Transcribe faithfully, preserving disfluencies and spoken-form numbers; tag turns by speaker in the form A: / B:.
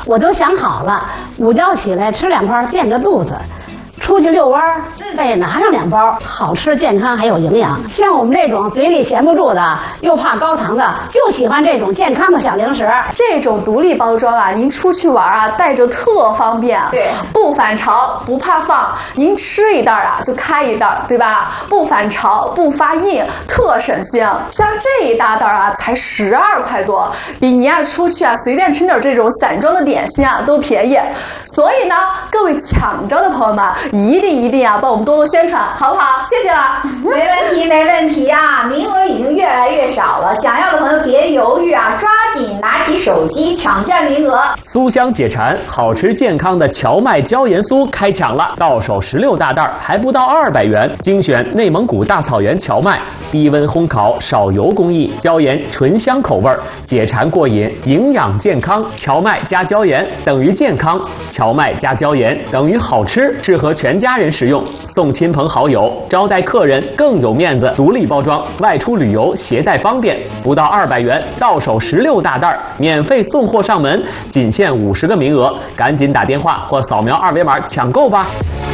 A: 我都想好了，午觉起来吃两包垫个肚子。出去遛弯儿，再拿上两包，好吃、健康还有营养。像我们这种嘴里闲不住的，又怕高糖的，就喜欢这种健康的小零食。
B: 这种独立包装啊，您出去玩啊，带着特方便。
A: 对，
B: 不反潮，不怕放，您吃一袋啊就开一袋，对吧？不反潮，不发硬，特省心。像这一大袋啊，才十二块多，比您啊出去啊随便吃点这种散装的点心啊都便宜。所以呢，各位抢着的朋友们。一定一定啊，帮我们多多宣传，好不好？谢谢了。
C: 没问题，没问题啊！名额已经越来越少了，想要的朋友别犹豫啊，抓紧拿起手机抢占名额。
D: 酥香解馋、好吃健康的荞麦椒盐酥开抢了，到手十六大袋，还不到二百元。精选内蒙古大草原荞麦，低温烘烤，少油工艺，椒盐醇香口味，解馋过瘾，营养健康。荞麦加椒盐等于健康，荞麦加椒盐等于好吃，适合全家人食用，送亲朋好友，招待客人更有面子。独立包装，外出旅游携带方便，不到二百元，到手十六大袋，免费送货上门，仅限五十个名额，赶紧打电话或扫描二维码抢购吧。